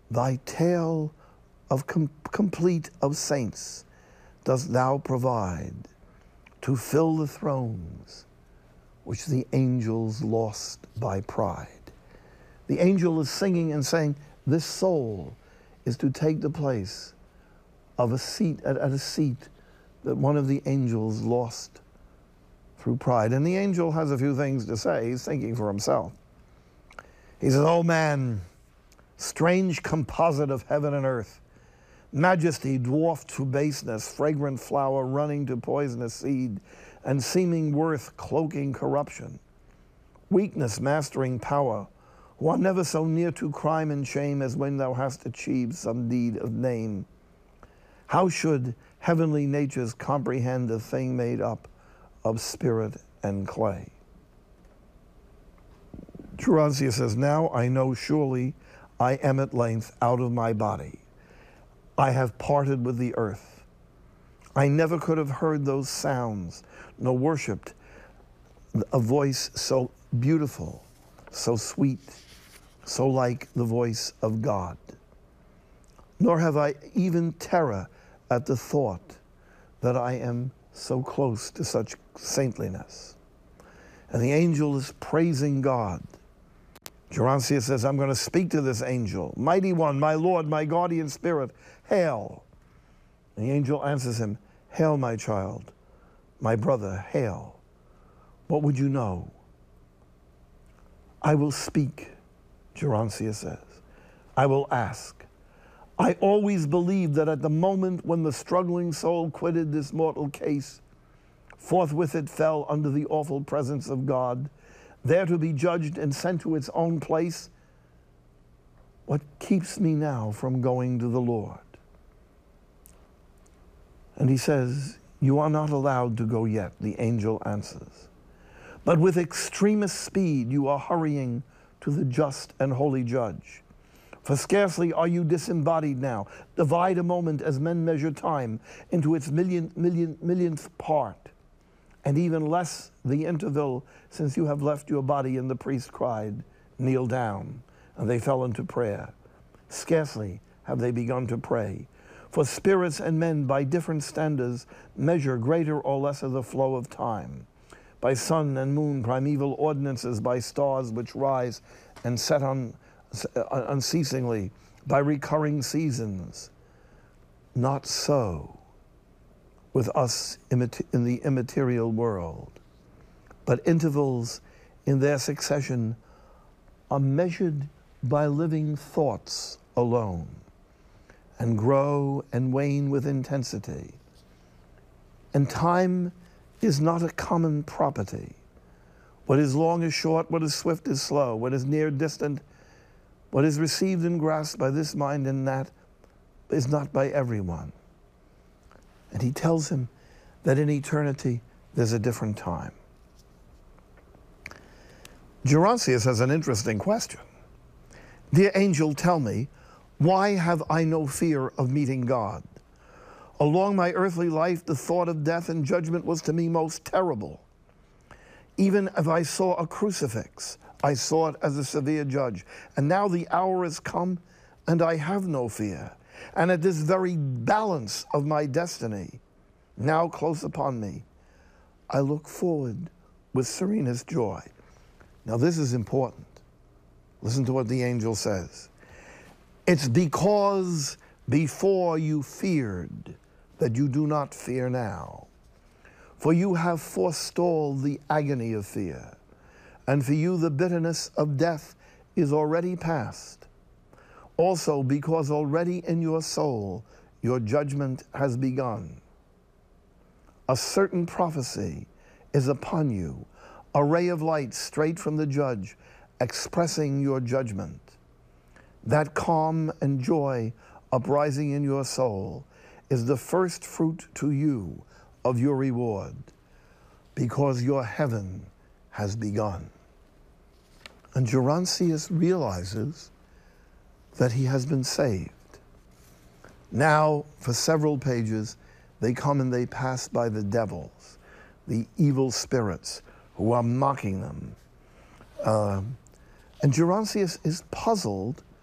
thy tale of complete of saints dost thou provide to fill the thrones which the angels lost by pride. The angel is singing and saying, this soul is to take the place of a seat, at a seat that one of the angels lost through pride. And the angel has a few things to say. He's thinking for himself. He says, oh man, strange composite of heaven and earth, majesty dwarfed to baseness, fragrant flower running to poisonous seed, and seeming worth cloaking corruption, weakness mastering power, who are never so near to crime and shame as when thou hast achieved some deed of name. How should heavenly natures comprehend a thing made up of spirit and clay? Gerontius says, now I know surely I am at length out of my body. I have parted with the earth. I never could have heard those sounds, nor worshipped a voice so beautiful, so sweet, so like the voice of God. Nor have I even terror at the thought that I am so close to such saintliness. And the angel is praising God. Gerontius says, I'm going to speak to this angel. Mighty one, my Lord, my guardian spirit, hail. And the angel answers him, hail, my child, my brother, hail. What would you know? I will speak, Gerontius says. I will ask. I always believed that at the moment when the struggling soul quitted this mortal case, forthwith it fell under the awful presence of God, there to be judged and sent to its own place. What keeps me now from going to the Lord? And he says, you are not allowed to go yet, the angel answers. But with extremest speed you are hurrying to the just and holy judge. For scarcely are you disembodied now. Divide a moment as men measure time into its millionth part, and even less the interval since you have left your body. And the priest cried, kneel down, and they fell into prayer. Scarcely have they begun to pray. For spirits and men by different standards measure greater or lesser the flow of time. By sun and moon, primeval ordinances, by stars which rise and set on unceasingly, by recurring seasons. Not so with us in the immaterial world, but intervals in their succession are measured by living thoughts alone, and grow and wane with intensity. And time is not a common property. What is long is short, what is swift is slow, what is near distant, what is received and grasped by this mind and that is not by everyone. And he tells him that in eternity there's a different time. Gerontius has an interesting question. Dear angel, tell me, why have I no fear of meeting God? Along my earthly life, the thought of death and judgment was to me most terrible. Even if I saw a crucifix, I saw it as a severe judge. And now the hour has come, and I have no fear. And at this very balance of my destiny, now close upon me, I look forward with serenest joy. Now this is important. Listen to what the angel says. It's because before you feared that you do not fear now. For you have forestalled the agony of fear, and for you the bitterness of death is already past. Also because already in your soul your judgment has begun. A certain prophecy is upon you, a ray of light straight from the judge, expressing your judgment. That calm and joy uprising in your soul is the first fruit to you of your reward, because your heaven has begun. And Gerontius realizes that he has been saved. Now, for several pages, they come and they pass by the devils, the evil spirits who are mocking them. And Gerontius is puzzled